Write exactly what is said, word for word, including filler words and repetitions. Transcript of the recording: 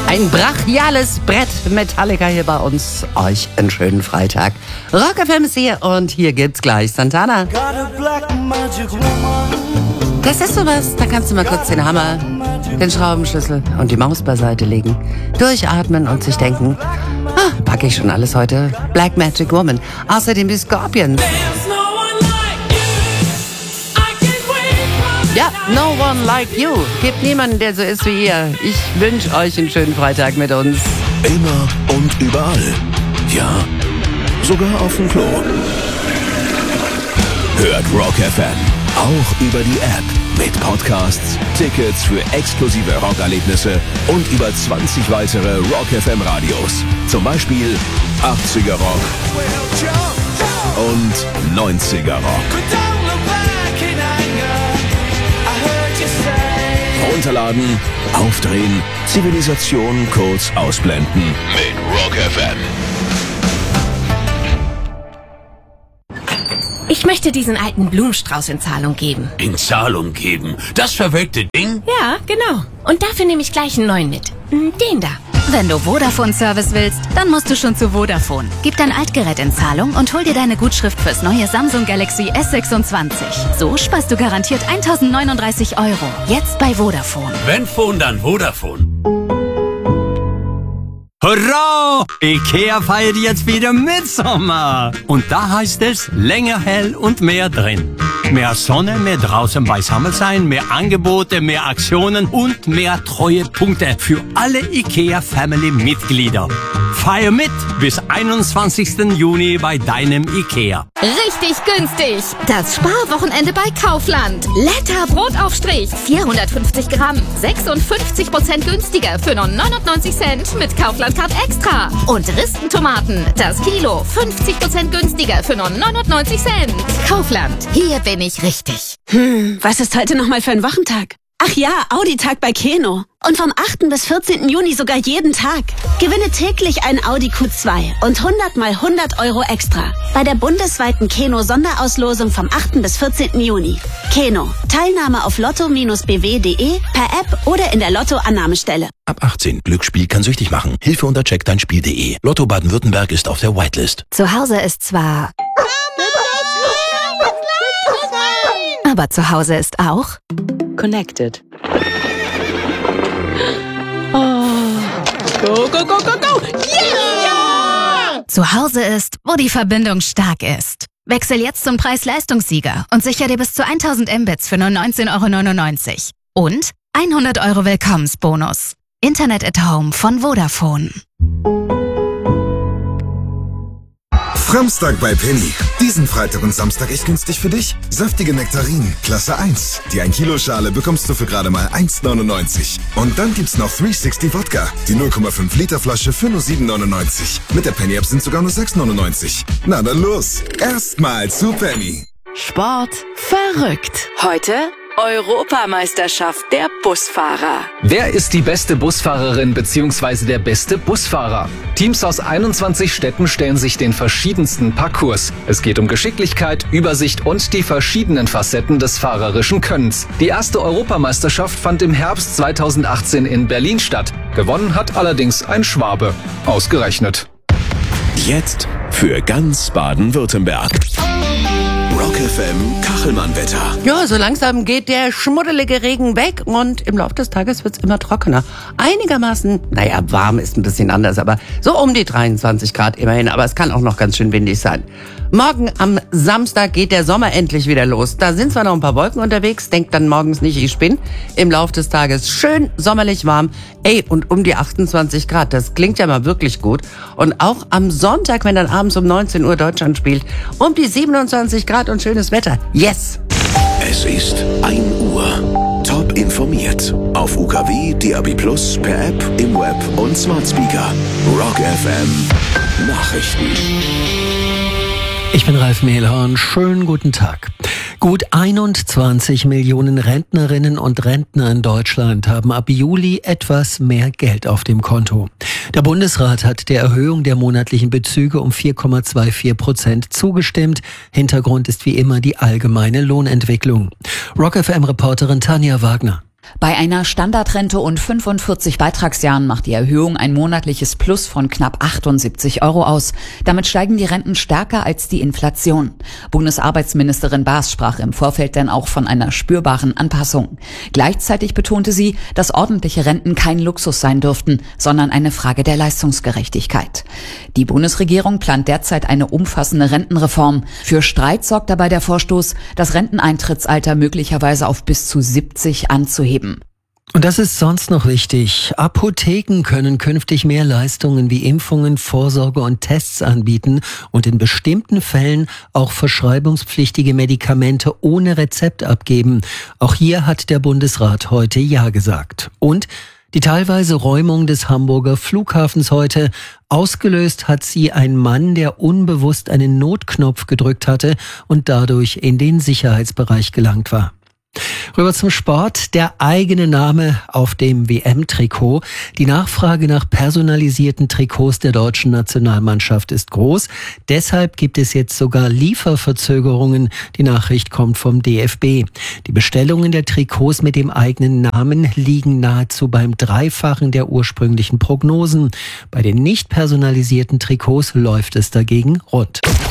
Ein brachiales Brett Metallica hier bei uns. Euch einen schönen Freitag. Rock F M ist hier und hier gibt's gleich Santana. Das ist sowas, da kannst du mal kurz den Hammer, den Schraubenschlüssel und die Maus beiseite legen, durchatmen und sich denken, ah, packe ich schon alles heute. Black Magic Woman. Außerdem die Scorpions. Ja, no one like you. Gibt niemanden, der so ist wie ihr. Ich wünsche euch einen schönen Freitag mit uns. Immer und überall. Ja, sogar auf dem Klo. Hört Rock F M auch über die App. Mit Podcasts, Tickets für exklusive Rockerlebnisse und über zwanzig weitere Rock F M Radios. Zum Beispiel achtziger Rock und neunziger Rock. Runterladen, aufdrehen, Zivilisation kurz ausblenden mit Rock F M. Ich möchte diesen alten Blumenstrauß in Zahlung geben. In Zahlung geben? Das verwelkte Ding? Ja, genau. Und dafür nehme ich gleich einen neuen mit. Den da. Wenn du Vodafone-Service willst, dann musst du schon zu Vodafone. Gib dein Altgerät in Zahlung und hol dir deine Gutschrift fürs neue Samsung Galaxy S sechsundzwanzig. So sparst du garantiert eintausendneununddreißig Euro. Jetzt bei Vodafone. Wenn Phone, dann Vodafone. Hurra! Ikea feiert jetzt wieder Mitsommer. Und da heißt es länger hell und mehr drin. Mehr Sonne, mehr draußen beisammen sein, mehr Angebote, mehr Aktionen und mehr Treuepunkte für alle Ikea Family Mitglieder. Feier mit bis einundzwanzigsten Juni bei deinem Ikea. Richtig günstig. Das Sparwochenende bei Kaufland. Letter Brotaufstrich. vierhundertfünfzig Gramm. sechsundfünfzig Prozent günstiger für nur neunundneunzig Cent mit Kaufland Card Extra. Und Ristentomaten. Das Kilo. fünfzig Prozent günstiger für nur neunundneunzig Cent. Kaufland. Hier bin ich richtig. Hm, was ist heute nochmal für ein Wochentag? Ach ja, Audi-Tag bei Keno. Und vom achten bis vierzehnten Juni sogar jeden Tag. Gewinne täglich ein Audi Q zwei und hundert mal hundert Euro extra. Bei der bundesweiten Keno-Sonderauslosung vom achten bis vierzehnten Juni. Keno. Teilnahme auf lotto Bindestrich b w Punkt de, per App oder in der Lotto-Annahmestelle. Ab achtzehn. Glücksspiel kann süchtig machen. Hilfe unter check dein Spiel punkt de. Lotto Baden-Württemberg ist auf der Whitelist. Zu Hause ist zwar... Aber zu Hause ist auch... Connected. Oh. Go, go, go, go, go! Yeah! Zu Hause ist, wo die Verbindung stark ist. Wechsel jetzt zum Preis-Leistungssieger und sicher dir bis zu tausend Mbits für nur neunzehn Euro neunundneunzig. Und hundert Euro Willkommensbonus. Internet at Home von Vodafone. Samstag bei Penny. Diesen Freitag und Samstag echt günstig für dich. Saftige Nektarinen, Klasse eins. Die ein Kilo Schale bekommst du für gerade mal eins neunundneunzig. Und dann gibt's noch dreihundertsechzig Wodka. Die null Komma fünf Liter Flasche für nur sieben neunundneunzig. Mit der Penny App sind sogar nur sechs neunundneunzig. Na dann los. Erstmal zu Penny. Sport verrückt. Heute Europameisterschaft der Busfahrer. Wer ist die beste Busfahrerin bzw. der beste Busfahrer? Teams aus einundzwanzig Städten stellen sich den verschiedensten Parcours. Es geht um Geschicklichkeit, Übersicht und die verschiedenen Facetten des fahrerischen Könnens. Die erste Europameisterschaft fand im Herbst zweitausendachtzehn in Berlin statt. Gewonnen hat allerdings ein Schwabe. Ausgerechnet. Jetzt für ganz Baden-Württemberg. Rock F M Kachelmann-Wetter. Ja, so langsam geht der schmuddelige Regen weg und im Laufe des Tages wird's immer trockener. Einigermaßen, naja, warm ist ein bisschen anders, aber so um die dreiundzwanzig Grad immerhin. Aber es kann auch noch ganz schön windig sein. Morgen am Samstag geht der Sommer endlich wieder los. Da sind zwar noch ein paar Wolken unterwegs, denkt dann morgens nicht, ich spinne. Im Laufe des Tages schön sommerlich warm. Ey, und um die achtundzwanzig Grad, das klingt ja mal wirklich gut. Und auch am Sonntag, wenn dann abends um neunzehn Uhr Deutschland spielt, um die siebenundzwanzig Grad und schönes Wetter. Yes! Es ist ein Uhr. Top informiert. Auf U K W, D A B plus, per App, im Web und Smart Speaker. Rock F M Nachrichten. Ich bin Ralf Mehlhorn. Schönen guten Tag. Gut einundzwanzig Millionen Rentnerinnen und Rentner in Deutschland haben ab Juli etwas mehr Geld auf dem Konto. Der Bundesrat hat der Erhöhung der monatlichen Bezüge um vier Komma vierundzwanzig Prozent zugestimmt. Hintergrund ist wie immer die allgemeine Lohnentwicklung. Rock F M-Reporterin Tanja Wagner. Bei einer Standardrente und fünfundvierzig Beitragsjahren macht die Erhöhung ein monatliches Plus von knapp achtundsiebzig Euro aus. Damit steigen die Renten stärker als die Inflation. Bundesarbeitsministerin Baas sprach im Vorfeld dann auch von einer spürbaren Anpassung. Gleichzeitig betonte sie, dass ordentliche Renten kein Luxus sein dürften, sondern eine Frage der Leistungsgerechtigkeit. Die Bundesregierung plant derzeit eine umfassende Rentenreform. Für Streit sorgt dabei der Vorstoß, das Renteneintrittsalter möglicherweise auf bis zu siebzig anzuheben. Und das ist sonst noch wichtig. Apotheken können künftig mehr Leistungen wie Impfungen, Vorsorge und Tests anbieten und in bestimmten Fällen auch verschreibungspflichtige Medikamente ohne Rezept abgeben. Auch hier hat der Bundesrat heute Ja gesagt. Und die teilweise Räumung des Hamburger Flughafens heute. Ausgelöst hat sie ein Mann, der unbewusst einen Notknopf gedrückt hatte und dadurch in den Sicherheitsbereich gelangt war. Rüber zum Sport. Der eigene Name auf dem W M-Trikot. Die Nachfrage nach personalisierten Trikots der deutschen Nationalmannschaft ist groß. Deshalb gibt es jetzt sogar Lieferverzögerungen. Die Nachricht kommt vom D F B. Die Bestellungen der Trikots mit dem eigenen Namen liegen nahezu beim Dreifachen der ursprünglichen Prognosen. Bei den nicht personalisierten Trikots läuft es dagegen rund.